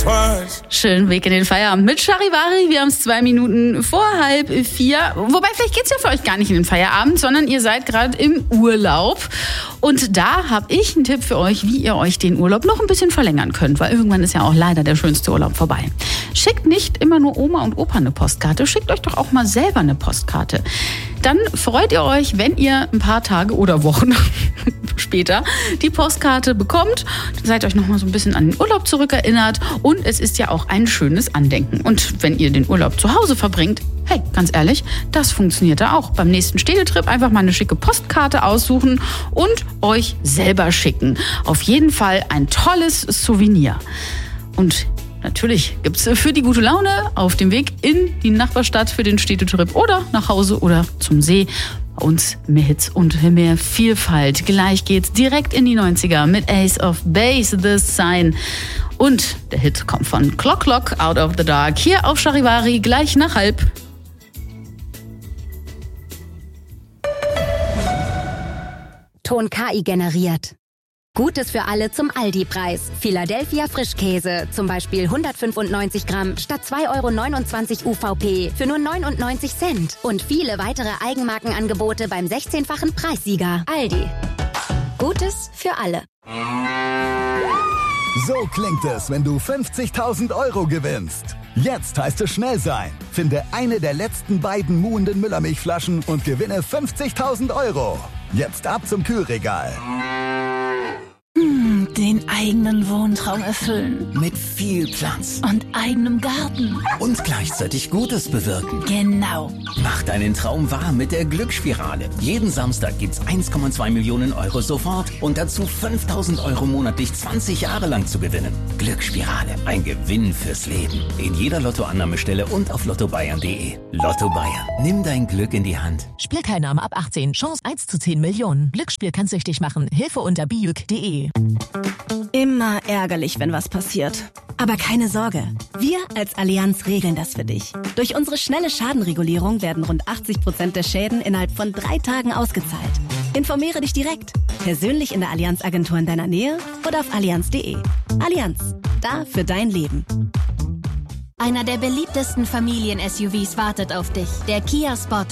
Schönen Weg in den Feierabend mit Charivari. Wir haben es 2 Minuten vor 3:30. Wobei, vielleicht geht's ja für euch gar nicht in den Feierabend, sondern ihr seid gerade im Urlaub. Und da habe ich einen Tipp für euch, wie ihr euch den Urlaub noch ein bisschen verlängern könnt, weil irgendwann ist ja auch leider der schönste Urlaub vorbei. Schickt nicht immer nur Oma und Opa eine Postkarte, schickt euch doch auch mal selber eine Postkarte. Dann freut ihr euch, wenn ihr ein paar Tage oder Wochen später die Postkarte bekommt. Dann seid euch noch mal so ein bisschen an den Urlaub zurückerinnert und es ist ja auch ein schönes Andenken. Und wenn ihr den Urlaub zu Hause verbringt, hey, ganz ehrlich, das funktioniert da auch. Beim nächsten Städtetrip einfach mal eine schicke Postkarte aussuchen und euch selber schicken. Auf jeden Fall ein tolles Souvenir. Und natürlich gibt's für die gute Laune auf dem Weg in die Nachbarstadt für den Städtetrip oder nach Hause oder zum See. Bei uns mehr Hits und mehr Vielfalt. Gleich geht's direkt in die 90er mit Ace of Base, The Sign. Und der Hit kommt von Clock Clock, Out of the Dark, hier auf Charivari, gleich nach 3:30. Ton KI generiert. Gutes für alle zum Aldi-Preis. Philadelphia Frischkäse, zum Beispiel 195 Gramm statt 2,29 € UVP für nur 99 Cent. Und viele weitere Eigenmarkenangebote beim 16-fachen Preissieger. Aldi. Gutes für alle. So klingt es, wenn du 50.000 € gewinnst. Jetzt heißt es schnell sein. Finde eine der letzten beiden muhenden Müllermilchflaschen und gewinne 50.000 €. Jetzt ab zum Kühlregal. Den eigenen Wohntraum erfüllen. Mit viel Platz. Und eigenem Garten. Und gleichzeitig Gutes bewirken. Genau. Mach deinen Traum wahr mit der Glücksspirale. Jeden Samstag gibt's 1,2 Millionen € sofort und dazu 5.000 € monatlich 20 Jahre lang zu gewinnen. Glücksspirale. Ein Gewinn fürs Leben. In jeder Lottoannahmestelle und auf lottobayern.de. Lotto Bayern. Nimm dein Glück in die Hand. Spielteilnahme ab 18. Chance 1 zu 10 Millionen. Glücksspiel kann süchtig machen. Hilfe unter biuk.de. Immer ärgerlich, wenn was passiert. Aber keine Sorge, wir als Allianz regeln das für dich. Durch unsere schnelle Schadenregulierung werden rund 80% der Schäden innerhalb von 3 Tagen ausgezahlt. Informiere dich direkt, persönlich in der Allianz-Agentur in deiner Nähe oder auf allianz.de. Allianz, da für dein Leben. Einer der beliebtesten Familien-SUVs wartet auf dich, der Kia Sportage.